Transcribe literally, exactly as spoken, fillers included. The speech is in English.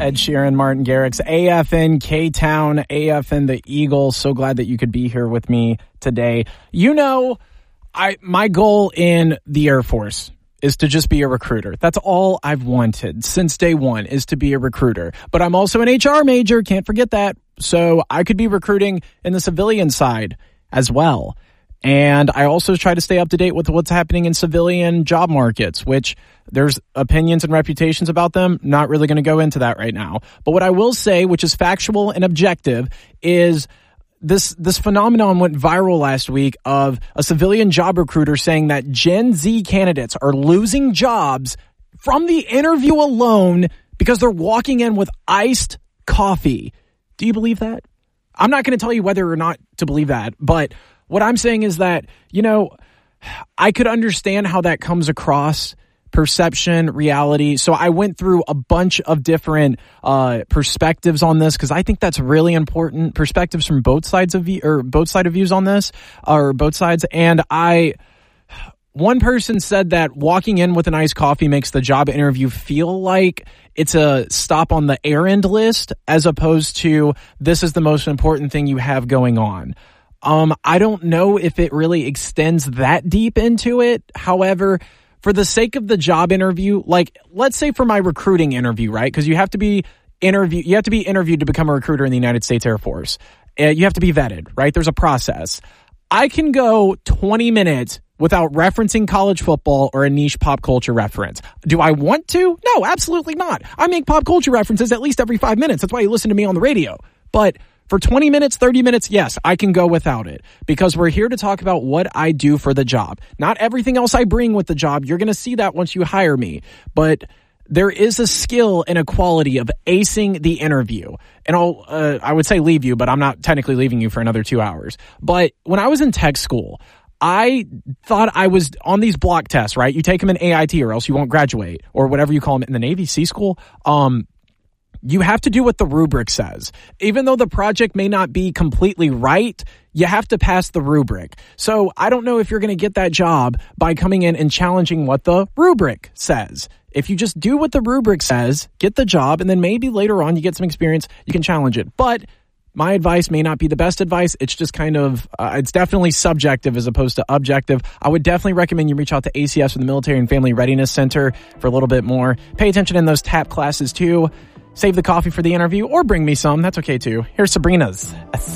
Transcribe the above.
Ed Sheeran, Martin Garrix, A F N, K-Town, A F N, the Eagle. So glad that you could be here with me today. You know, I my goal in the Air Force is to just be a recruiter. That's all I've wanted since day one, is to be a recruiter. But I'm also an H R major, can't forget that. So I could be recruiting in the civilian side as well. And I also try to stay up to date with what's happening in civilian job markets, which there's opinions and reputations about them. Not really going to go into that right now. But what I will say, which is factual and objective, is this this phenomenon went viral last week of a civilian job recruiter saying that Gen Z candidates are losing jobs from the interview alone because they're walking in with iced coffee. Do you believe that? I'm not going to tell you whether or not to believe that, but what I'm saying is that, you know, I could understand how that comes across, perception, reality. So I went through a bunch of different uh, perspectives on this because I think that's really important. Perspectives from both sides of view, or both side of views on this, or both sides. And I, one person said that walking in with an iced coffee makes the job interview feel like it's a stop on the errand list, as opposed to this is the most important thing you have going on. Um, I don't know if it really extends that deep into it. However, for the sake of the job interview, like let's say for my recruiting interview, right? Because you have to be interview, you have to be interviewed to become a recruiter in the United States Air Force. Uh, you have to be vetted, right? There's a process. I can go twenty minutes without referencing college football or a niche pop culture reference. Do I want to? No, absolutely not. I make pop culture references at least every five minutes. That's why you listen to me on the radio. But for twenty minutes, thirty minutes, yes, I can go without it because we're here to talk about what I do for the job. Not everything else I bring with the job. You're going to see that once you hire me. But there is a skill and a quality of acing the interview. And I'll, uh, I would say leave you, but I'm not technically leaving you for another two hours. But when I was in tech school, I thought I was on these block tests, right? You take them in A I T or else you won't graduate, or whatever you call them in the Navy C school. Um, You have to do what the rubric says. Even though the project may not be completely right, you have to pass the rubric. So I don't know if you're going to get that job by coming in and challenging what the rubric says. If you just do what the rubric says, get the job, and then maybe later on you get some experience, you can challenge it. But my advice may not be the best advice. It's just kind of, uh, it's definitely subjective as opposed to objective. I would definitely recommend you reach out to A C S or the Military and Family Readiness Center for a little bit more. Pay attention in those TAP classes too. Save the coffee for the interview or bring me some. That's okay too. Here's Sabrina's